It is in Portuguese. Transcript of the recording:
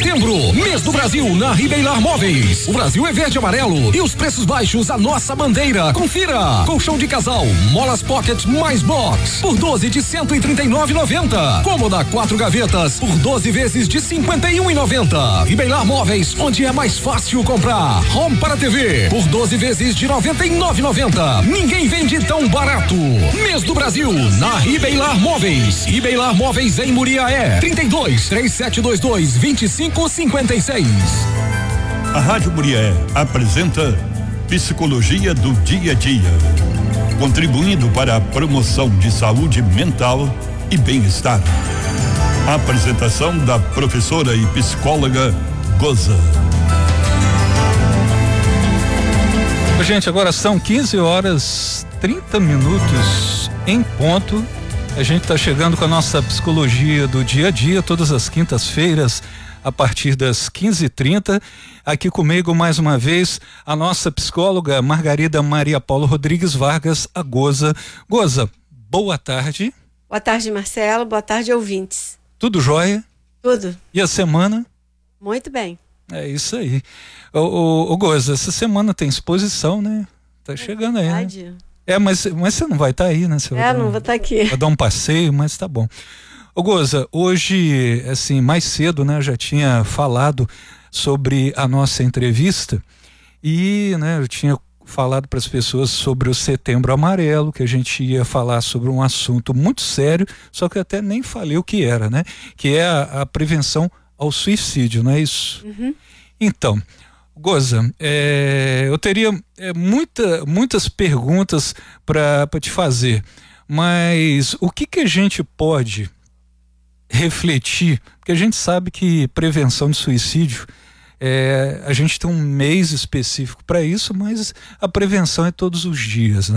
Setembro, mês do Brasil na Ribeilar Móveis. O Brasil é verde e amarelo e os preços baixos a nossa bandeira. Confira. Colchão de casal, molas pocket mais box por 12 de 139,90. Cômoda 4 gavetas por 12 vezes de 51,90. Ribeilar Móveis, onde é mais fácil comprar. Home para TV por 12 vezes de 99,90. Ninguém vende tão barato. Mês do Brasil na Ribeilar Móveis. Ribeilar Móveis em Muriaé. 32 3722 2556. A Rádio Muriaé apresenta Psicologia do Dia a Dia, contribuindo para a promoção de saúde mental e bem-estar. A apresentação da professora e psicóloga Goza. Gente, agora são 15h30 em ponto. A gente está chegando com a nossa psicologia do dia a dia, todas as quintas-feiras, a partir das 15h30. Aqui comigo, mais uma vez, a nossa psicóloga Margarida Maria Paula Rodrigues Vargas, a Goza. Goza, boa tarde. Boa tarde, Marcelo. Boa tarde, ouvintes. Tudo jóia? Tudo. E a semana? Muito bem. É isso aí. Ô Goza, essa semana tem exposição, né? Tá chegando aí, né? Mas você não vai estar aí, né? Você não vou estar aqui. Vai dar um passeio, mas tá bom. Ô Goza, hoje, assim, mais cedo, né? Eu já tinha falado sobre a nossa entrevista e, né? Eu tinha falado para as pessoas sobre o Setembro Amarelo, que a gente ia falar sobre um assunto muito sério, só que eu até nem falei o que era, né? Que é a prevenção ao suicídio, não é isso? Uhum. Então, Goza, eu teria muitas perguntas para te fazer, mas o que a gente pode refletir? Porque a gente sabe que prevenção de suicídio, a gente tem um mês específico para isso, mas a prevenção é todos os dias, né?